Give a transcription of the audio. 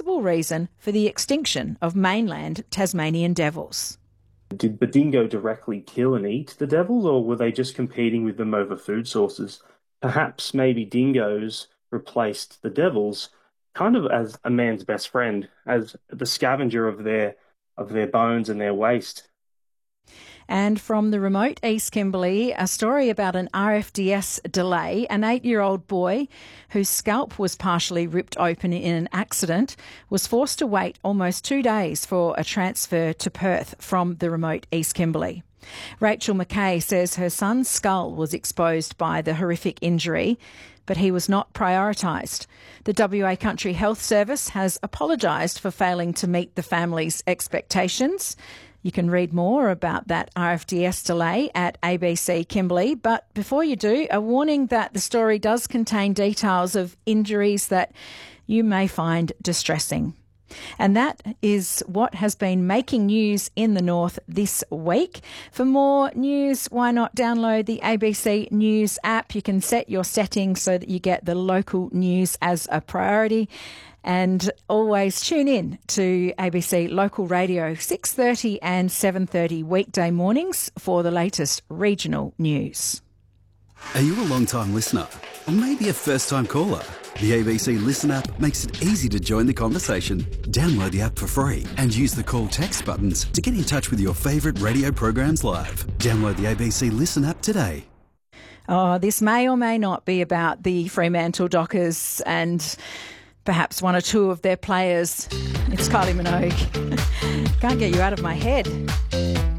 possible reason for the extinction of mainland Tasmanian devils. Did the dingo directly kill and eat the devils, or were they just competing with them over food sources? Perhaps maybe dingoes replaced the devils kind of as a man's best friend, as the scavenger of their bones and their waste. And from the remote East Kimberley, a story about an RFDS delay. An 8-year-old boy whose scalp was partially ripped open in an accident was forced to wait almost 2 days for a transfer to Perth from the remote East Kimberley. Rachel McKay says her son's skull was exposed by the horrific injury, but he was not prioritised. The WA Country Health Service has apologised for failing to meet the family's expectations. You can read more about that RFDS delay at ABC Kimberley. But before you do, a warning that the story does contain details of injuries that you may find distressing. And that is what has been making news in the north this week. For more news, why not download the ABC News app? You can set your settings so that you get the local news as a priority. And always tune in to ABC Local Radio 6:30 and 7:30 weekday mornings for the latest regional news. Are you a long-time listener? Or maybe a first-time caller? The ABC Listen app makes it easy to join the conversation. Download the app for free and use the call text buttons to get in touch with your favourite radio programs live. Download the ABC Listen app today. Oh, this may or may not be about the Fremantle Dockers and perhaps one or two of their players. It's Kylie Minogue. Can't get you out of my head.